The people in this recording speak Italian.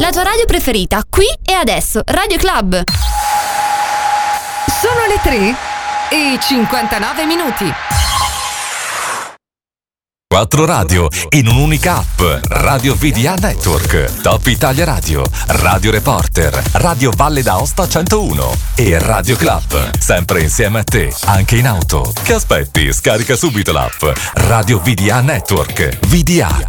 la tua radio preferita, qui e adesso, Radio Club. Sono le 3:59. 4 radio in un'unica app. Radio VDA Network, Top Italia Radio, Radio Reporter, Radio Valle d'Aosta 101 e Radio Club. Sempre insieme a te, anche in auto. Che aspetti? Scarica subito l'app Radio VDA Network. VDA.